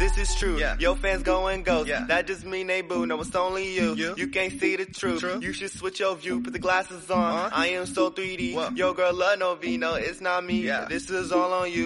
this is true. Yeah. Your fans going ghost. Yeah. That just mean they boo. No, it's only you. You can't see the truth. True. You should switch your view. Put the glasses on. I am so 3D. What? Your girl love no V. No, it's not me. Yeah. This is all on you.